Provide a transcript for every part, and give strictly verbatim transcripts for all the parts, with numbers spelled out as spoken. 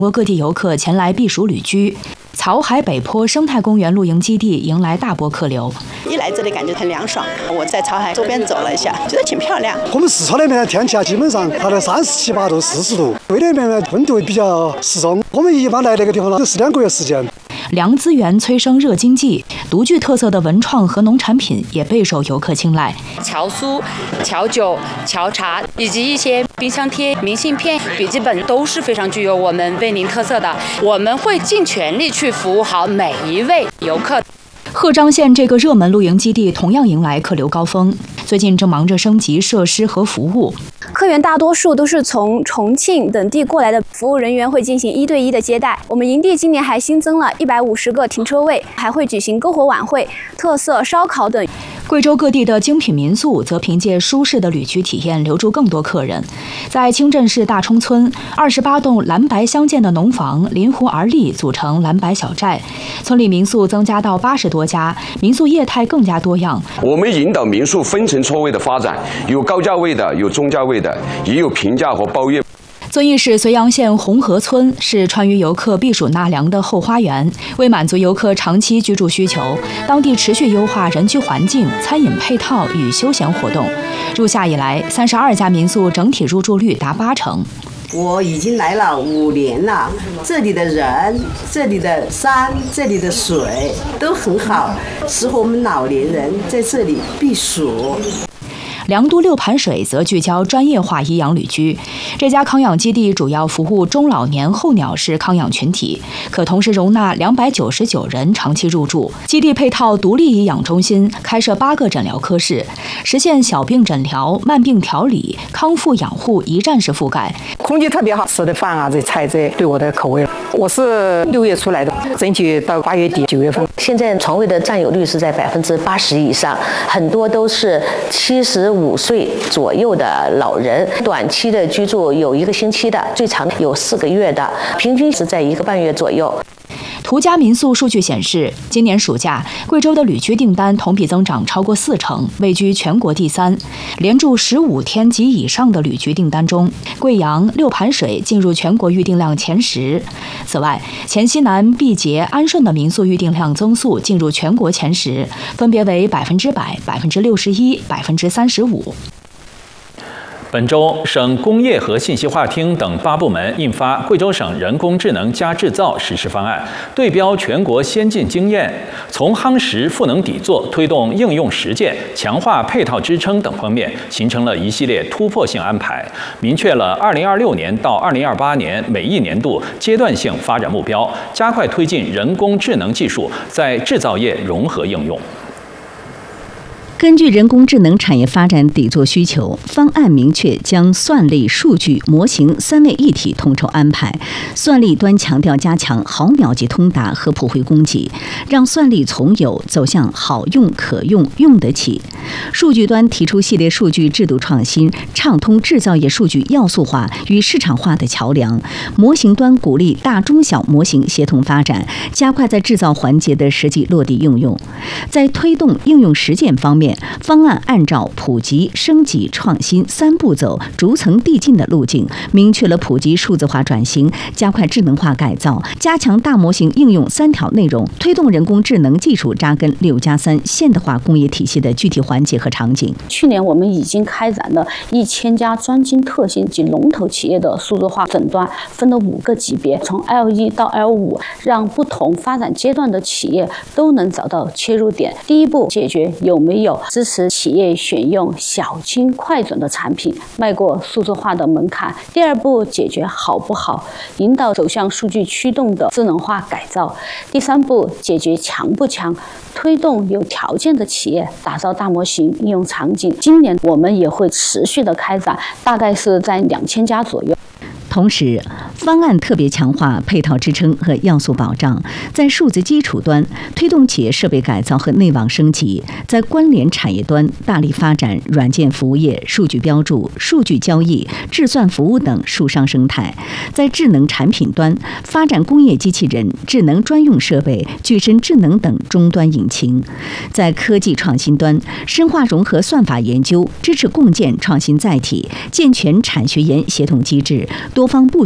国各地游客前来避暑旅居，草海北坡生态公园露营基地迎来大波客流。 一来这里感觉很凉爽，我在草海周边走了一下，觉得挺漂亮。 我们四川那边的天气啊，基本上它在三十七八度、四十度，贵那边的温度比较适中。我们一般来那个地方呢，有十两个月时间。 凉资源催生热经济，独具特色的文创和农产品也备受游客青睐。 侨酥、侨酒、侨茶，以及一些冰箱贴、明信片、笔记本都是非常具有我们贝宁特色的。我们会尽全力去服务好每一位游客。 鹤岗县这个热门露营基地同样迎来客流高峰，最近正忙着升级设施和服务。 客源大多数都是从重庆等地过来的，服务人员会进行一对一的接待。我们营地今年还新增了一百五十个停车位，还会举行篝火晚会、特色烧烤等。 贵州各地的精品民宿则凭借舒适的旅居体验留住更多客人。在清镇市大冲村，二十八栋蓝白相间的农房临湖而立，组成蓝白小寨。村里民宿增加到八十多家，民宿业态更加多样。 我们引导民宿分层错位的发展，有高价位的，有中价位的，也有平价和包月。 遵义市绥阳县红河村是川渝游客避暑纳凉的后花园。为满足游客长期居住需求，当地持续优化人居环境、餐饮配套与休闲活动。入夏以来，三十二家民宿整体入住率达八成。 我已经来了五年了，这里的人、这里的山、这里的水都很好，适合我们老年人在这里避暑。 良都六盘水则聚焦专业化医养旅居，这家康养基地主要服务中老年候鸟式康养群体，可同时容纳两百九十九人长期入住。基地配套独立医养中心，开设八个诊疗科室，实现小病诊疗、慢病调理、康复养护一站式覆盖。 空气特别好，吃的饭啊，这菜这对我的口味。我是六月出来的，争取到八月底九月份。 现在床位的占有率是在百分之八十以上，很多都是七十五岁左右的老人，短期的居住有一个星期的，最长有四个月的，平均是在一个半月左右。 途家民宿数据显示，今年暑假贵州的旅居订单同比增长超过四成，位居全国第三。连住十五天及以上的旅居订单中，贵阳、六盘水进入全国预订量前十。此外，黔西南、毕节、安顺的民宿预订量增速进入全国前十，分别为百分之百、百分之六十一、百分之三十五。 本周，省工业和信息化厅等八部门印发《贵州省人工智能加制造实施方案》，对标全国先进经验，从夯实赋能底座、推动应用实践、强化配套支撑等方面，形成了一系列突破性安排，明确了二零二六年到二零二八年每一年度阶段性发展目标，加快推进人工智能技术在制造业融合应用。 根据人工智能产业发展底座需求，方案明确将算力、数据、模型三位一体统筹安排。算力端强调加强毫秒级通达和普惠供给，让算力从有走向好用、可用、用得起。数据端提出系列数据制度创新，畅通制造业数据要素化与市场化的桥梁。模型端鼓励大中小模型协同发展，加快在制造环节的实际落地应用。在推动应用实践方面，方案按照普及、升级、创新三步走逐层递进的路径，明确了普及数字化转型、加快智能化改造、加强大模型应用三条内容，推动人工智能技术扎根六加三现代化工业体系的具体环节和场景。 去年我们已经开展了一千家专精特新及龙头企业的数字化诊断，分了五个级别，从 L 一 到 L 五，让不同发展阶段的企业都能找到切入点。第一步，解决有没有支持企业选用小精快准的产品，迈过数字化的门槛。第二步，解决好不好，引导走向数据驱动的智能化改造。第三步，解决强不强，推动有条件的企业打造大模型应用场景。今年我们也会持续的开展，大概是在两千家左右。 同时，方案特别强化配套支撑和要素保障，在数字基础端推动企业设备改造和内网升级；在关联产业端大力发展软件服务业、数据标注、数据交易、智算服务等数商生态；在智能产品端发展工业机器人、智能专用设备、具身智能等终端引擎；在科技创新端深化融合算法研究，支持共建创新载体，健全产学研协同机制，多方布局协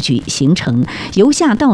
行程，由下到